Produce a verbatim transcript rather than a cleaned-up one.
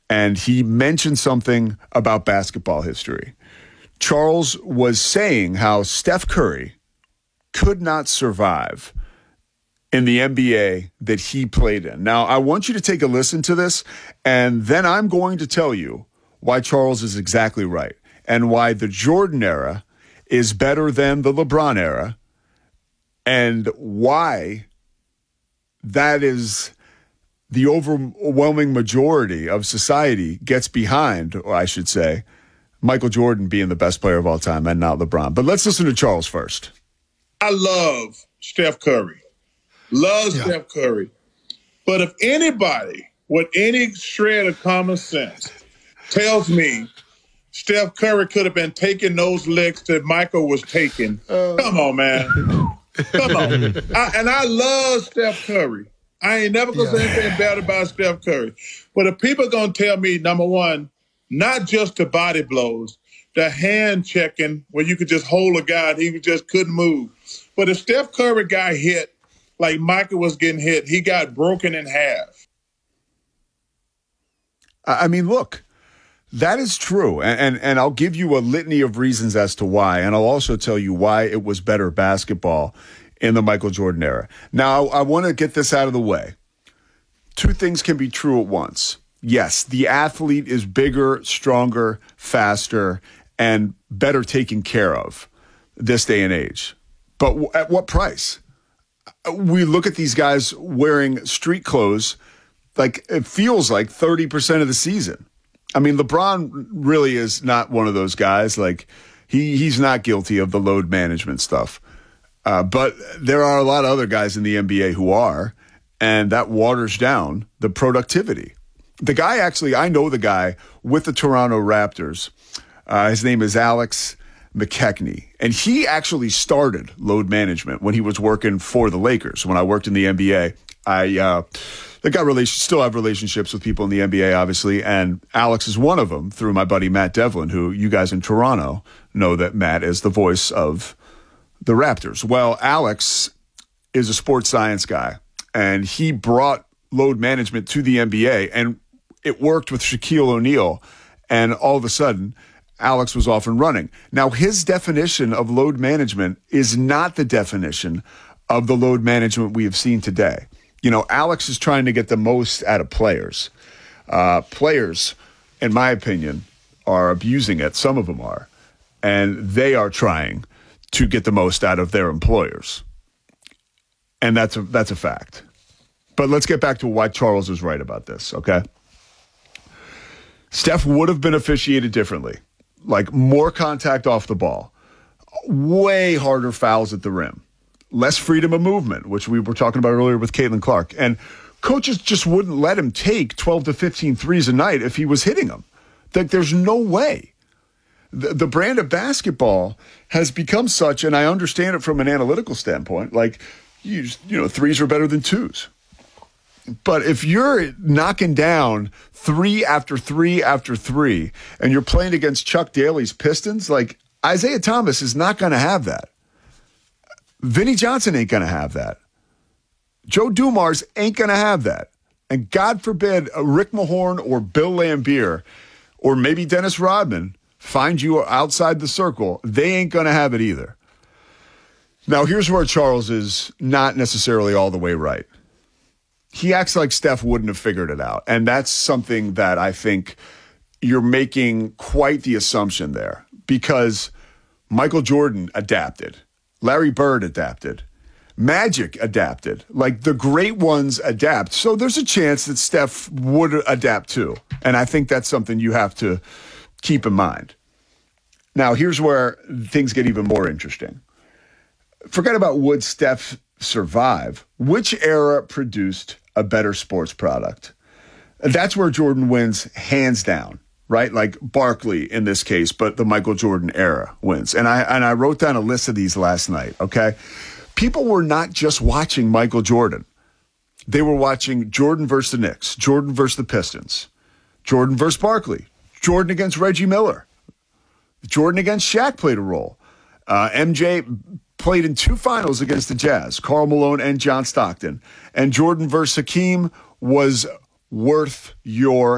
and he mentioned something about basketball history. Charles was saying how Steph Curry could not survive in the N B A that he played in. Now, I want you to take a listen to this, and then I'm going to tell you why Charles is exactly right and why the Jordan era is better than the LeBron era, and why that is the overwhelming majority of society gets behind, or I should say, Michael Jordan being the best player of all time and not LeBron. But let's listen to Charles first. I love Steph Curry. Love yeah. Steph Curry. But if anybody with any shred of common sense tells me Steph Curry could have been taking those licks that Michael was taking, uh, come on, man. Come on. I, and I love Steph Curry. I ain't never going to yeah. say anything bad about Steph Curry. But if people are going to tell me, number one, not just the body blows, the hand checking where you could just hold a guy and he just couldn't move. But if Steph Curry got hit like Michael was getting hit, he got broken in half. I mean, look, that is true. And, and, and I'll give you a litany of reasons as to why. And I'll also tell you why it was better basketball in the Michael Jordan era. Now, I, I want to get this out of the way. Two things can be true at once. Yes, the athlete is bigger, stronger, faster, and better taken care of this day and age. But w- at what price? We look at these guys wearing street clothes, like it feels like thirty percent of the season. I mean, LeBron really is not one of those guys. Like he he's not guilty of the load management stuff. Uh, but there are a lot of other guys in the N B A who are, and that waters down the productivity. The guy actually, I know the guy with the Toronto Raptors. Uh, his name is Alex McKechnie, and he actually started load management when he was working for the Lakers. When I worked in the N B A, I uh, I got relation, still have relationships with people in the N B A, obviously, and Alex is one of them through my buddy Matt Devlin, who you guys in Toronto know that Matt is the voice of the Raptors. Well, Alex is a sports science guy, and he brought load management to the N B A, and it worked with Shaquille O'Neal, and all of a sudden, Alex was off and running. Now, his definition of load management is not the definition of the load management we have seen today. You know, Alex is trying to get the most out of players. Uh, players, in my opinion, are abusing it. Some of them are. And they are trying to get the most out of their employers. And that's a, that's a fact. But let's get back to why Charles is right about this, okay? Steph would have been officiated differently. Like more contact off the ball, way harder fouls at the rim, less freedom of movement, which we were talking about earlier with Caitlin Clark. And coaches just wouldn't let him take twelve to fifteen threes a night if he was hitting them. Like, there's no way. The, the brand of basketball has become such, and I understand it from an analytical standpoint, like, you, you know, threes are better than twos. But if you're knocking down three after three after three, and you're playing against Chuck Daly's Pistons, like Isaiah Thomas is not going to have that. Vinnie Johnson ain't going to have that. Joe Dumars ain't going to have that. And God forbid a Rick Mahorn or Bill Laimbeer or maybe Dennis Rodman find you outside the circle. They ain't going to have it either. Now, here's where Charles is not necessarily all the way right. He acts like Steph wouldn't have figured it out. And that's something that I think you're making quite the assumption there, because Michael Jordan adapted. Larry Bird adapted. Magic adapted. Like, the great ones adapt. So there's a chance that Steph would adapt too. And I think that's something you have to keep in mind. Now, here's where things get even more interesting. Forget about would Steph survive. Which era produced a better sports product? That's where Jordan wins hands down, right? Like Barkley in this case, but the Michael Jordan era wins. And I and I wrote down a list of these last night, okay? People were not just watching Michael Jordan. They were watching Jordan versus the Knicks, Jordan versus the Pistons, Jordan versus Barkley, Jordan against Reggie Miller, Jordan against Shaq played a role. Uh, M J played in two finals against the Jazz, Karl Malone and John Stockton. And Jordan versus Hakeem was worth your